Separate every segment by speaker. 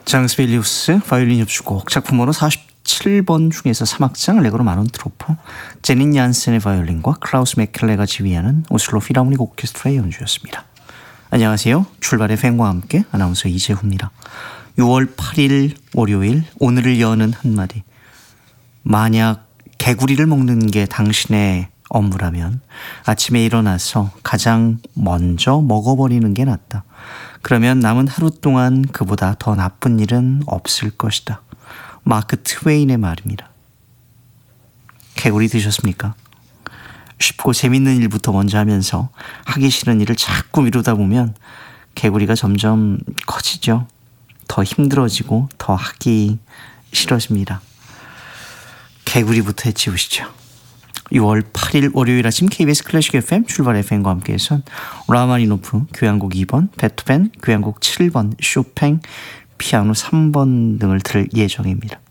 Speaker 1: 장스벨리우스 바이올린 협주곡 작품 번호 47번 중에서 3악장 레고로 마론 트로포, 제닌 얀센의 바이올린과 클라우스 맥켈레가 지휘하는 오슬로 필하모닉 오케스트라의 연주였습니다. 안녕하세요. 출발의 팬과 함께 아나운서 이재훈입니다. 6월 8일 월요일, 오늘을 여는 한마디. 만약 개구리를 먹는 게 당신의 업무라면 아침에 일어나서 가장 먼저 먹어버리는 게 낫다. 그러면 남은 하루 동안 그보다 더 나쁜 일은 없을 것이다. 마크 트웨인의 말입니다. 개구리 드셨습니까? 쉽고 재밌는 일부터 먼저 하면서 하기 싫은 일을 자꾸 미루다 보면 개구리가 점점 커지죠. 더 힘들어지고 더 하기 싫어집니다. 개구리부터 해치우시죠. 6월 8일 월요일 아침 KBS 클래식 FM 출발 FM과 함께해서 라마니노프 교향곡 2번, 베토벤 교향곡 7번, 쇼팽 피아노 3번 등을 들을 예정입니다.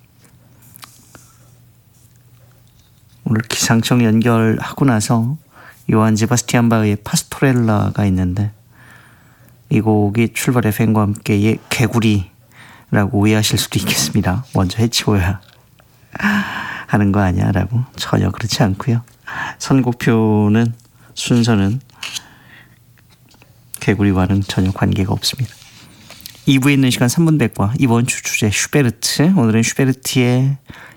Speaker 1: 오늘 기상청 연결하고 나서 요한 제바스티안 바흐의 파스토렐라가 있는데 이 곡이 출발 FM과 함께의 개구리라고 오해하실 수도 있겠습니다. 먼저 해치워야 하는 거 아니야 라고. 전혀 그렇지 않고요. 선곡표는 순서는 개구리와는 전혀 관계가 없습니다. 2부에 있는 시간 3분 백과 이번 주 주제 슈베르트, 오늘은 슈베르트의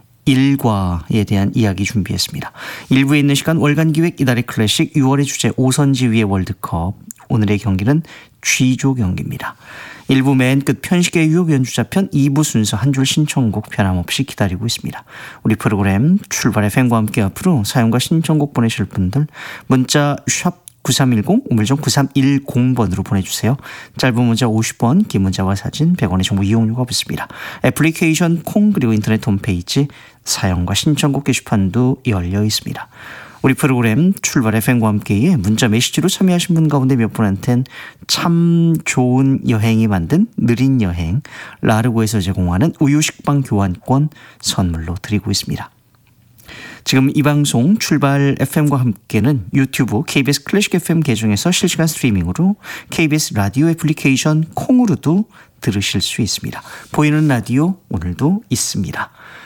Speaker 1: 일과에 대한 이야기 준비했습니다. 1부에 있는 시간 월간 기획 이달의 클래식 6월의 주제 오선지위의 월드컵, 오늘의 경기는 G조 경기입니다. 1부 맨 끝 편식의 유혹 연주자편 2부 순서 한 줄 신청곡 변함없이 기다리고 있습니다. 우리 프로그램 출발 FM과 함께 앞으로 사연과 신청곡 보내실 분들 문자 샵 9310 우물정 9310번으로 보내주세요. 짧은 문자 50원, 긴 문자와 사진 100원의 정보 이용료가 붙습니다. 애플리케이션 콩 그리고 인터넷 홈페이지 사연과 신청곡 게시판도 열려 있습니다. 우리 프로그램 출발 FM과 함께에 문자 메시지로 참여하신 분 가운데 몇 분한테는 참 좋은 여행이 만든 느린 여행 라르고에서 제공하는 우유식빵 교환권 선물로 드리고 있습니다. 지금 이 방송 출발 FM과 함께는 유튜브 KBS 클래식 FM 계정에서 실시간 스트리밍으로 KBS 라디오 애플리케이션 콩으로도 들으실 수 있습니다. 보이는 라디오 오늘도 있습니다.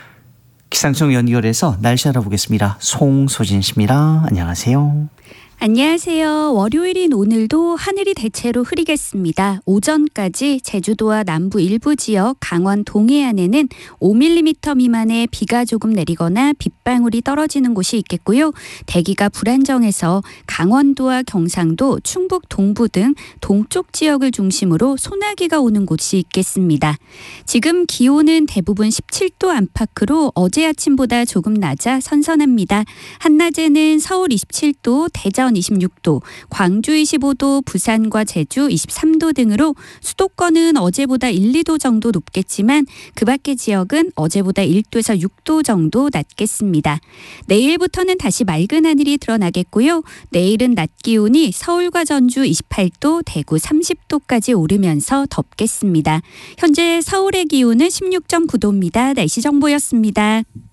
Speaker 1: 기상청 연결해서 날씨 알아보겠습니다. 송소진 씨입니다. 안녕하세요.
Speaker 2: 안녕하세요. 월요일인 오늘도 하늘이 대체로 흐리겠습니다. 오전까지 제주도와 남부 일부 지역, 강원 동해안에는 5mm 미만의 비가 조금 내리거나 빗방울이 떨어지는 곳이 있겠고요. 대기가 불안정해서 강원도와 경상도, 충북 동부 등 동쪽 지역을 중심으로 소나기가 오는 곳이 있겠습니다. 지금 기온은 대부분 17도 안팎으로 어제 아침보다 조금 낮아 선선합니다. 한낮에는 서울 27도, 대전 26도, 광주 25도, 부산과 제주 23도 등으로 수도권은 어제보다 1, 2도 정도 높겠지만 그 밖의 지역은 어제보다 1도에서 6도 정도 낮겠습니다. 내일부터는 다시 맑은 하늘이 드러나겠고요. 내일은 낮 기온이 서울과 전주 28도, 대구 30도까지 오르면서 덥겠습니다. 현재 서울의 기온은 16.9도입니다. 날씨 정보였습니다.